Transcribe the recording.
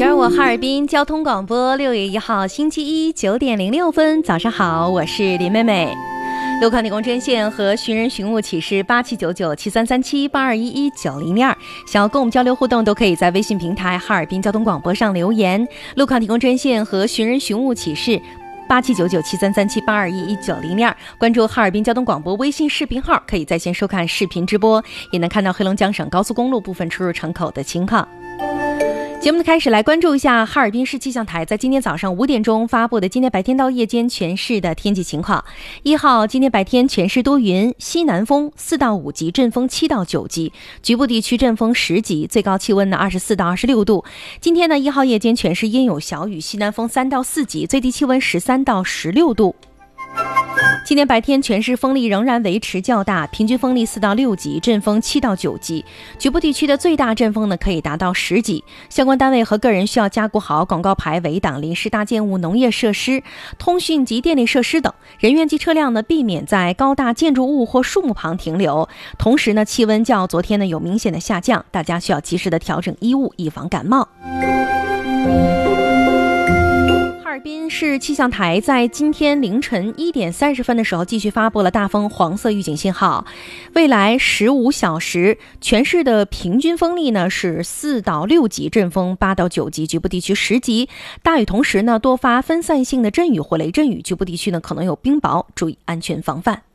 这儿我哈尔滨交通广播6月1号星期一9点06分，早上好，我是林妹妹。路况提供专线和寻人寻物启事8799733782119002，想要跟我们交流互动，都可以在微信平台哈尔滨交通广播上留言。路况提供专线和寻人寻物启事8799733782119002，关注哈尔滨交通广播微信视频号，可以在线收看视频直播，也能看到黑龙江省高速公路部分出入城口的情况。节目的开始，来关注一下哈尔滨市气象台在今天早上5点钟发布的今天白天到夜间全市的天气情况。1号，今天白天全市多云，西南风4到5级，阵风7到9级，局部地区阵风10级，最高气温呢24到26度。今天呢1号夜间全市阴有小雨，西南风3到4级，最低气温13到16度。今天白天全市风力仍然维持较大，平均风力4到6级，阵风7到9级，局部地区的最大阵风呢可以达到10级。相关单位和个人需要加固好广告牌、围挡、临时大建物、农业设施、通讯及电力设施等，人员及车辆呢避免在高大建筑物或树木旁停留。同时呢气温较昨天呢有明显的下降，大家需要及时的调整衣物，以防感冒。哈尔滨市气象台在今天凌晨1点30分的时候继续发布了大风黄色预警信号。未来15小时全市的平均风力呢是4到6级，阵风8到9级，局部地区10级。大雨同时呢多发分散性的阵雨或雷阵雨，局部地区呢可能有冰雹，注意安全防范。